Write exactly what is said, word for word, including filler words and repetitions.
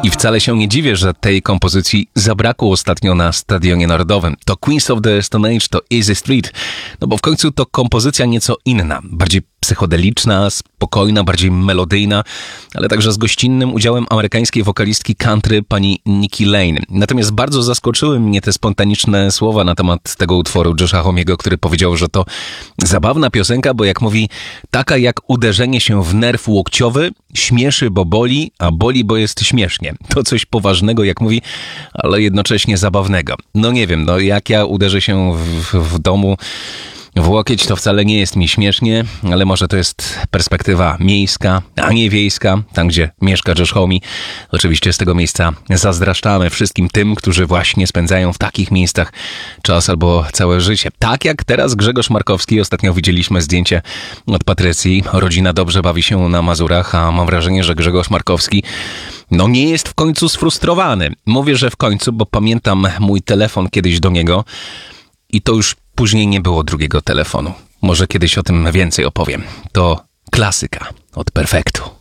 I wcale się nie dziwię, że tej kompozycji zabrakło ostatnio na Stadionie Narodowym. To Queens of the Stone Age, to Easy Street, no bo w końcu to kompozycja nieco inna, bardziej psychodeliczna, spokojna, bardziej melodyjna, ale także z gościnnym udziałem amerykańskiej wokalistki country pani Nikki Lane. Natomiast bardzo zaskoczyły mnie te spontaniczne słowa na temat tego utworu Josha Hommiego, który powiedział, że to zabawna piosenka, bo jak mówi, taka jak uderzenie się w nerw łokciowy, śmieszy, bo boli, a boli, bo jest śmiesznie. To coś poważnego, jak mówi, ale jednocześnie zabawnego. No nie wiem, no jak ja uderzę się w, w domu w łokieć, to wcale nie jest mi śmiesznie, ale może to jest perspektywa miejska, a nie wiejska, tam gdzie mieszka Josh Homme. Oczywiście z tego miejsca zazdraszczamy wszystkim tym, którzy właśnie spędzają w takich miejscach czas albo całe życie. Tak jak teraz Grzegorz Markowski, ostatnio widzieliśmy zdjęcie od Patrycji, rodzina dobrze bawi się na Mazurach, a mam wrażenie, że Grzegorz Markowski no nie jest w końcu sfrustrowany. Mówię, że w końcu, bo pamiętam mój telefon kiedyś do niego i to już później nie było drugiego telefonu. Może kiedyś o tym więcej opowiem. To klasyka od Perfektu.